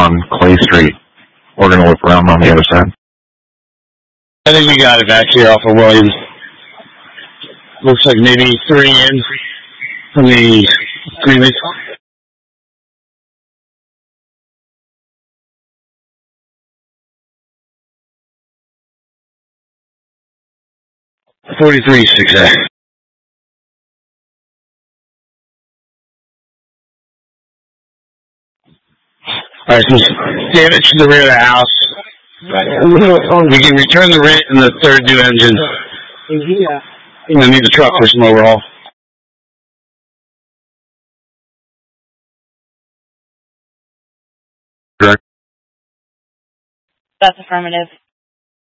on Clay Street. We're going to look around on the other side. I think we got it back here off of Williams. Looks like maybe 3 in from the freeway. .43 success. Alright, some damage to the rear of the house. We can return the rent and the third new engine. I need the truck for some overhaul. Correct. That's affirmative.